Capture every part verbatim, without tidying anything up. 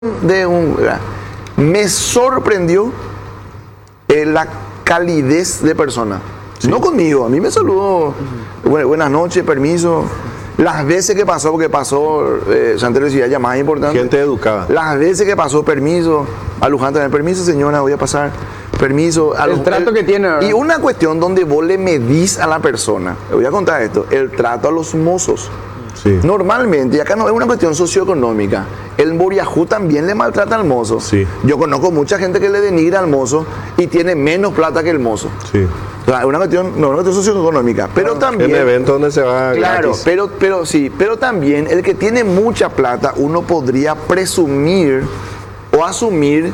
de un... Me sorprendió eh, la calidez de persona. Sí. No conmigo, a mí me saludó, bu buenas noches, permiso. Las veces que pasó, porque pasó, eh, Santiago decía ya más importante. Gente educada. Las veces que pasó, permiso. A Luján también, permiso señora, voy a pasar. Permiso. A el los, trato el, que tiene, ¿verdad? Y una cuestión donde vos le medís a la persona. Le voy a contar esto, el trato a los mozos. Sí. Normalmente, y acá no es una cuestión socioeconómica, el Boriajú también le maltrata al mozo. Sí. Yo conozco mucha gente que le denigra al mozo y tiene menos plata que el mozo. Sí. O sea, es una cuestión, no, una cuestión socioeconómica, pero también... En eventos donde se va Claro, gratis. pero, pero sí, pero también el que tiene mucha plata, uno podría presumir o asumir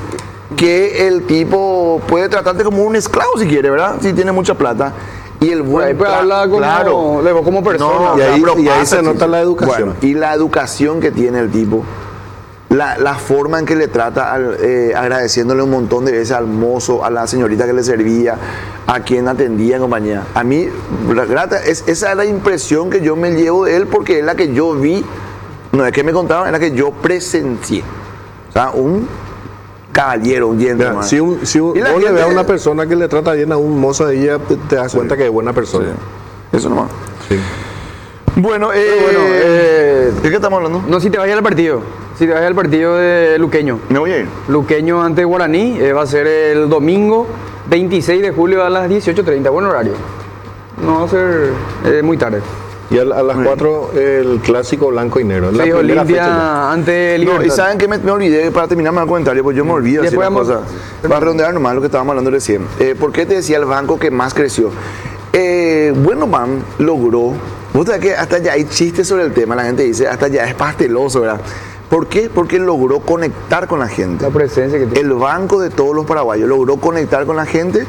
que el tipo puede tratarte como un esclavo si quiere, ¿verdad? Si tiene mucha plata. Y el buen ahí puede tra- hablar como, claro, de vos como persona. No, y ahí, pero y ahí pasa, se nota sí. la educación. Bueno, y la educación que tiene el tipo, la, la forma en que le trata, al, eh, agradeciéndole un montón de veces al mozo, a la señorita que le servía, a quien atendía en compañía. A mí, la grata, es, esa es la impresión que yo me llevo de él, porque es la que yo vi, no es que me contaban, es la que yo presencié. O sea, un caballero, un gentleman. Mira, si un, si un, Y la vos le ves a gente- una persona que le trata bien a un mozo de ella, te, te das Sí. cuenta que es buena persona. Sí. Eso nomás. Sí. Bueno, eh, bueno, eh, ¿de qué estamos hablando? No, si te vayas al partido. Si te vayas al partido de Luqueño. Me voy a ir. Luqueño ante Guaraní eh, va a ser el domingo veintiséis de julio a las dieciocho treinta. Buen horario. No va a ser eh, muy tarde. Y a, a las cuatro el clásico blanco y negro. La Sí, primera fecha ya. Olimpia ante No, Libertad. y saben que me, me olvidé, para terminar mi comentario, pues yo me olvido así Después las vamos- cosas. Para redondear nomás lo que estábamos hablando recién. Eh, ¿Por qué te decía el banco que más creció? Eh, bueno, man, logró. Vos sabés que hasta ya hay chistes sobre el tema, la gente dice, hasta ya es pasteloso, ¿verdad? ¿Por qué? Porque logró conectar con la gente. La presencia que tiene. El banco de todos los paraguayos logró conectar con la gente.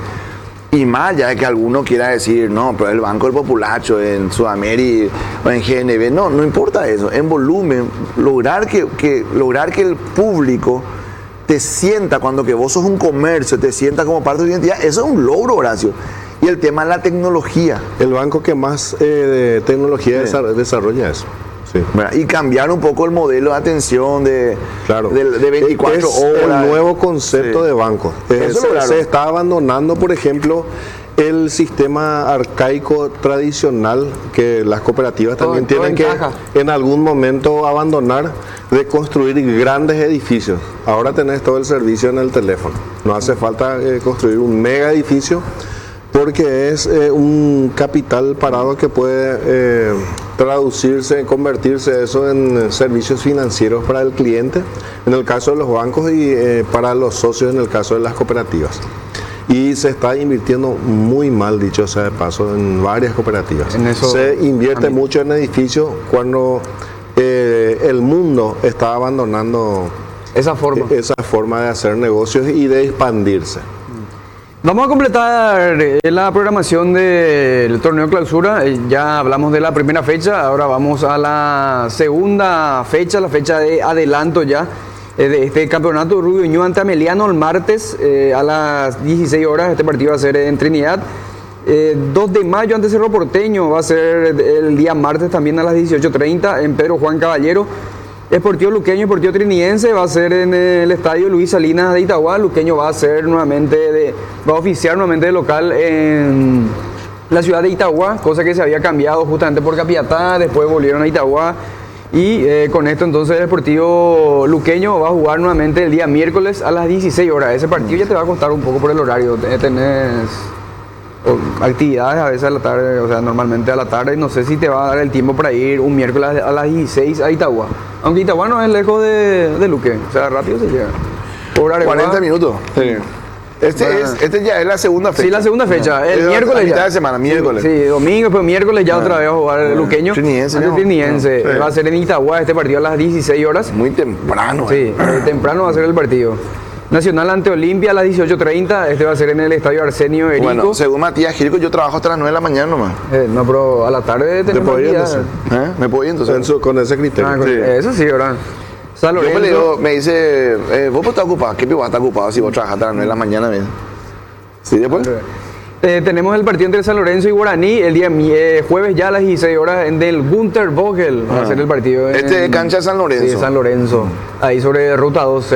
Y más allá de que alguno quiera decir, no, pero el Banco del Populacho en Sudamérica o en G N B, no, no importa eso. En volumen, lograr que, que, lograr que el público te sienta, cuando que vos sos un comercio, te sienta como parte de tu identidad, eso es un logro, Horacio. Y el tema es la tecnología. El banco que más eh, de tecnología Sí. desa- desarrolla eso. Sí. ¿Verdad? Y cambiar un poco el modelo de atención de, Claro. de, de veinticuatro es horas. el nuevo concepto Sí. de banco. Eh, Eso se, lograron. se está abandonando, por ejemplo, el sistema arcaico tradicional que las cooperativas Todo- también todo tienen que encaja. en algún momento abandonar, de construir grandes edificios. Ahora tenés todo el servicio en el teléfono. No hace falta eh, construir un mega edificio, porque es eh, un capital parado que puede eh, traducirse, convertirse eso en eh, servicios financieros para el cliente, en el caso de los bancos, y eh, para los socios en el caso de las cooperativas. Y se está invirtiendo muy mal, dicho sea de paso, en varias cooperativas. En eso se invierte también. mucho en edificios cuando eh, el mundo está abandonando Esa forma. esa forma de hacer negocios y de expandirse. Vamos a completar eh, la programación del torneo clausura. Eh, Ya hablamos de la primera fecha, ahora vamos a la segunda fecha, la fecha de adelanto ya eh, de este campeonato. Rubio Ñu ante Ameliano el martes eh, a las dieciséis horas. Este partido va a ser en Trinidad. Eh, dos de mayo ante Cerro Porteño va a ser el día martes también a las dieciocho treinta en Pedro Juan Caballero. Esportivo Luqueño, Esportivo Trinidense va a ser en el estadio Luis Salinas de Itagua. Luqueño va a ser nuevamente de, va a oficiar nuevamente de local en la ciudad de Itagua, cosa que se había cambiado justamente por Capiatá, después volvieron a Itagua. Y eh, con esto entonces el Esportivo Luqueño va a jugar nuevamente el día miércoles a las dieciséis horas. Ese partido ya te va a costar un poco por el horario. Tenés o, actividades a veces a la tarde, o sea, normalmente a la tarde, y no sé si te va a dar el tiempo para ir un miércoles a las dieciséis a Itagua. Aunque Itagua no es lejos de, de Luque, o sea, rápido se llega. Por Areguá. cuarenta minutos. Sí. Este, Bueno. es, este ya es la segunda fecha. Sí, la segunda fecha, el Es a miércoles mitad ya. de semana, miércoles. Sí, domingo, pues miércoles ya Ah, otra vez va a jugar el bueno. Luqueño. Trinidense, ante ¿no? Trinidense. Ah, sí. Va a ser en Itagua este partido a las dieciséis horas. Muy temprano. Sí, eh. eh, temprano va a ser el partido. Nacional ante Olimpia a las dieciocho treinta. Este va a ser en el estadio Arsenio Erico. Bueno, según Matías Gilco, yo trabajo hasta las nueve de la mañana nomás. Eh, no, pero a la tarde tenemos puedo ir, actividad. entonces? ¿Eh? ¿Me puedo ir entonces? En su- con ese criterio. Ah, con- Sí. Eso sí, ¿verdad? San Yo me, Lorenzo. le digo, me dice, eh, vos pues estás ocupado. ¿Qué vas a estar ocupado si vos trabajas hasta las nueve de la mañana? Mira? Sí, después. Eh, tenemos el partido entre San Lorenzo y Guaraní el día mi- eh, jueves ya a las dieciséis horas en del Gunter Vogel. Va a ser el partido. Este en- es cancha San Lorenzo. Sí, San Lorenzo. Ahí sobre ruta doce.